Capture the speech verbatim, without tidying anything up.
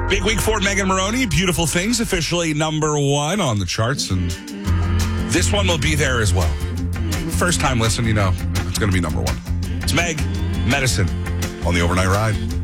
Big week for Megan Moroney. Beautiful Things, officially number one on the charts. And this one will be there as well. First time listen, you know, it's going to be number one. It's Meg, Medicine on the Overnight Ride.